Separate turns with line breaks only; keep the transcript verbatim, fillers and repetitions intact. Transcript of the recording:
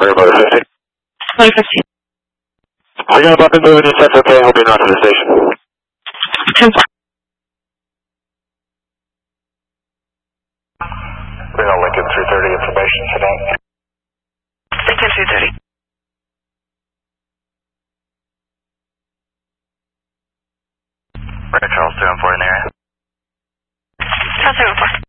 Very about fifty.
Very fifty.
I got about to move in, that's okay, I'll be not to the station.
ten four.
Reno Lincoln three thirty, information tonight.
Lincoln three thirty.
Right, Charles two one four in the area.
Charles two one four.